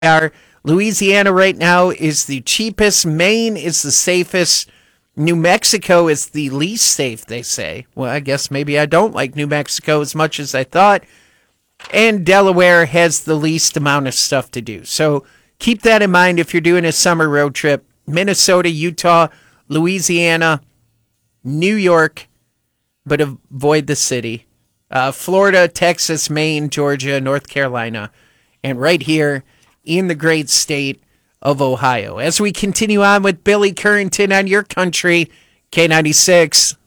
are. Louisiana right now is the cheapest. Maine is the safest. New Mexico is the least safe, they say. Well, I guess maybe I don't like New Mexico as much as I thought. And Delaware has the least amount of stuff to do. So keep that in mind if you're doing a summer road trip. Minnesota, Utah, Louisiana, New York, but avoid the city. Florida, Texas, Maine, Georgia, North Carolina, and right here in the great state of Ohio. As we continue on with Billy Currington on your country, K96.